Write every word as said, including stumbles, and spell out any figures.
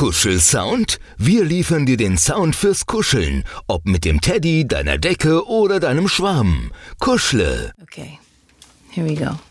Kuschelsound? Wir liefern dir den Sound fürs Kuscheln, ob mit dem Teddy, deiner Decke oder deinem Schwarm. Kuschle. Okay, here we go.